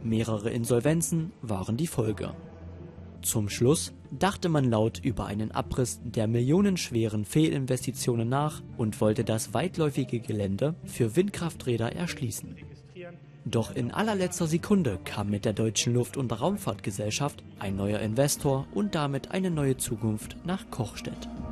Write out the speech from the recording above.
Mehrere Insolvenzen waren die Folge. Zum Schluss dachte man laut über einen Abriss der millionenschweren Fehlinvestitionen nach und wollte das weitläufige Gelände für Windkrafträder erschließen. Doch in allerletzter Sekunde kam mit der Deutschen Luft- und Raumfahrtgesellschaft ein neuer Investor und damit eine neue Zukunft nach Kochstedt.